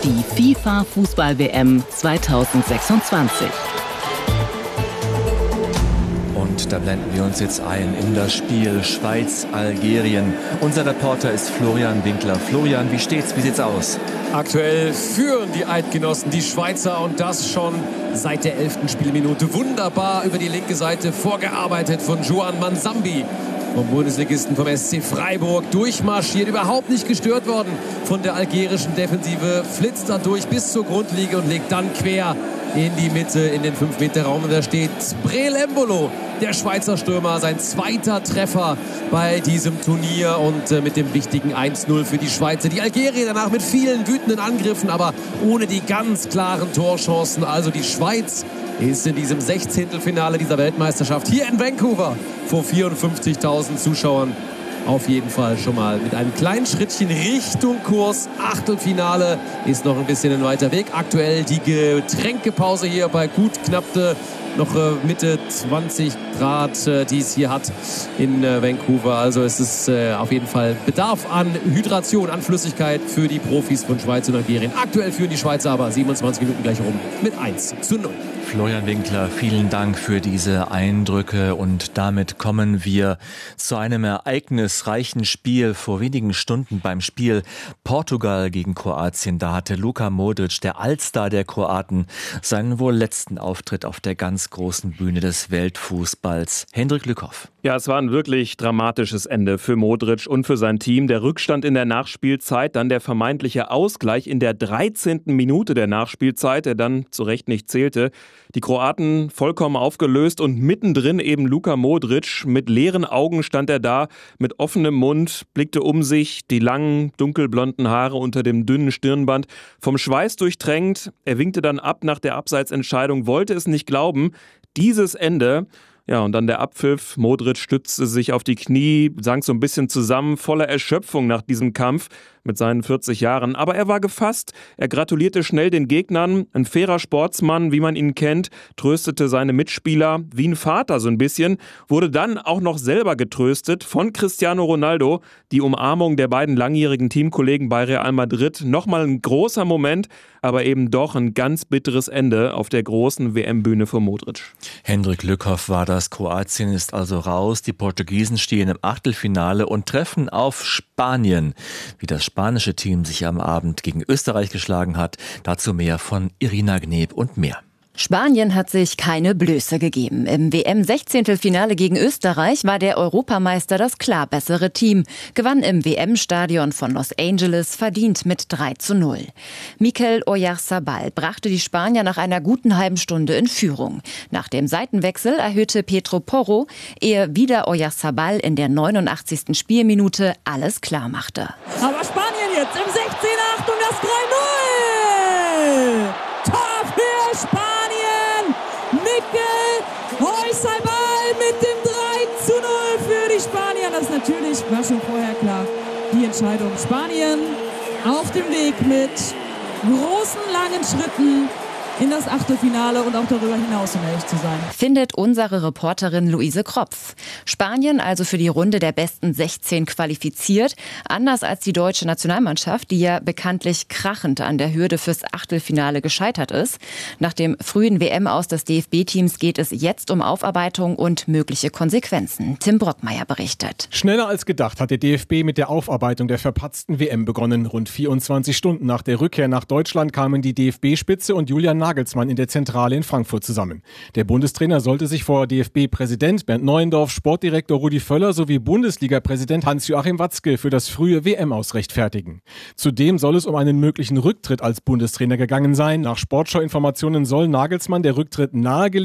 die FIFA-Fußball-WM 2026. Und da blenden wir uns jetzt ein in das Spiel Schweiz-Algerien. Unser Reporter ist Florian Winkler. Florian, wie steht's? Wie sieht's aus? Aktuell führen die Eidgenossen, die Schweizer, und das schon seit der 11. Spielminute. Wunderbar über die linke Seite vorgearbeitet von Juan Manzambi, vom Bundesligisten vom SC Freiburg, durchmarschiert, überhaupt nicht gestört worden von der algerischen Defensive, flitzt da durch bis zur Grundlinie und legt dann quer in die Mitte, in den 5-Meter-Raum. Und da steht Breel Embolo, der Schweizer Stürmer, sein zweiter Treffer bei diesem Turnier und mit dem wichtigen 1-0 für die Schweizer. Die Algerier danach mit vielen wütenden Angriffen, aber ohne die ganz klaren Torchancen. Also die Schweiz ist in diesem 16. dieser Weltmeisterschaft hier in Vancouver vor 54.000 Zuschauern auf jeden Fall schon mal mit einem kleinen Schrittchen Richtung Kurs. Achtelfinale ist noch ein bisschen ein weiter Weg. Aktuell die Getränkepause hier bei gut knapp noch Mitte 20 Grad, die es hier hat in Vancouver. Also es ist auf jeden Fall Bedarf an Hydration, an Flüssigkeit für die Profis von Schweiz und Algerien. Aktuell führen die Schweizer aber 27 Minuten gleich rum mit 1-0. Florian Winkler, vielen Dank für diese Eindrücke, und damit kommen wir zu einem ereignisreichen Spiel vor wenigen Stunden beim Spiel Portugal gegen Kroatien. Da hatte Luka Modric, der Allstar der Kroaten, seinen wohl letzten Auftritt auf der ganz großen Bühne des Weltfußballs. Hendrik Lückhoff. Ja, es war ein wirklich dramatisches Ende für Modric und für sein Team. Der Rückstand in der Nachspielzeit, dann der vermeintliche Ausgleich in der 13. Minute der Nachspielzeit, der dann zu Recht nicht zählte. Die Kroaten vollkommen aufgelöst und mittendrin eben Luka Modric. Mit leeren Augen stand er da, mit offenem Mund, blickte um sich, die langen, dunkelblonden Haare unter dem dünnen Stirnband vom Schweiß durchtränkt. Er winkte dann ab nach der Abseitsentscheidung, wollte es nicht glauben. Dieses Ende. Ja, und dann der Abpfiff. Modric stützte sich auf die Knie, sank so ein bisschen zusammen, voller Erschöpfung nach diesem Kampf mit seinen 40 Jahren. Aber er war gefasst. Er gratulierte schnell den Gegnern. Ein fairer Sportsmann, wie man ihn kennt, tröstete seine Mitspieler wie ein Vater so ein bisschen. Wurde dann auch noch selber getröstet von Cristiano Ronaldo. Die Umarmung der beiden langjährigen Teamkollegen bei Real Madrid. Nochmal ein großer Moment, aber eben doch ein ganz bitteres Ende auf der großen WM-Bühne für Modric. Hendrik Lückhoff war das. Kroatien ist also raus. Die Portugiesen stehen im Achtelfinale und treffen auf Spanien. Wie das spanische Team sich am Abend gegen Österreich geschlagen hat, dazu mehr von Irina Gneb und mehr. Spanien hat sich keine Blöße gegeben. Im WM-16-Finale gegen Österreich war der Europameister das klar bessere Team, gewann im WM-Stadion von Los Angeles verdient mit 3-0. Mikel Oyarzabal brachte die Spanier nach einer guten halben Stunde in Führung. Nach dem Seitenwechsel erhöhte Pedro Porro, ehe wieder Oyarzabal in der 89. Spielminute alles klar machte. Aber Spanien jetzt im 16. Achtung, das 3-0! Tor für Spanien! Mikel Oyarzabal mit dem 3-0 für die Spanier. Das natürlich war schon vorher klar. Die Entscheidung. Spanien auf dem Weg mit großen, langen Schritten in das Achtelfinale und auch darüber hinaus, um ehrlich zu sein. Findet unsere Reporterin Luise Kropf. Spanien also für die Runde der besten 16 qualifiziert. Anders als die deutsche Nationalmannschaft, die ja bekanntlich krachend an der Hürde fürs Achtelfinale gescheitert ist. Nach dem frühen WM-Aus des DFB-Teams geht es jetzt um Aufarbeitung und mögliche Konsequenzen. Tim Brockmeier berichtet. Schneller als gedacht hat der DFB mit der Aufarbeitung der verpatzten WM begonnen. Rund 24 Stunden nach der Rückkehr nach Deutschland kamen die DFB-Spitze und Julian Nagelsmann in der Zentrale in Frankfurt zusammen. Der Bundestrainer sollte sich vor DFB-Präsident Bernd Neuendorf, Sportdirektor Rudi Völler sowie Bundesliga-Präsident Hans-Joachim Watzke für das frühe WM-Aus rechtfertigen. Zudem soll es um einen möglichen Rücktritt als Bundestrainer gegangen sein. Nach Sportschau-Informationen soll Nagelsmann der Rücktritt nahegelegt